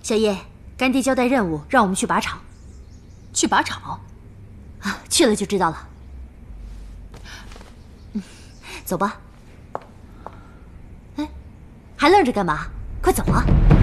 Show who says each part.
Speaker 1: 小叶，干爹交代任务，让我们去靶场。
Speaker 2: 去靶场？
Speaker 1: 啊，去了就知道了。走吧。哎，还愣着干嘛？快走啊！